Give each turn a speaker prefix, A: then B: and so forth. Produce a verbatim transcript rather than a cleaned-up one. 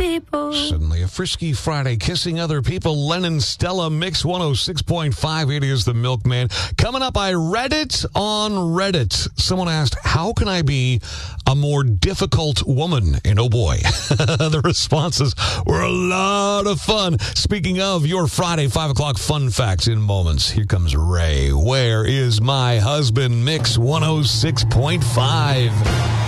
A: people.
B: Suddenly a frisky Friday, kissing other people. Lennon Stella Mix one oh six point five. It is the Milkman. Coming up, I read it on Reddit. Someone asked, how can I be a more difficult woman? And oh boy, the responses were a lot of fun. Speaking of your Friday five o'clock fun facts in moments, here comes Ray. Where is my husband? Mix one oh six point five.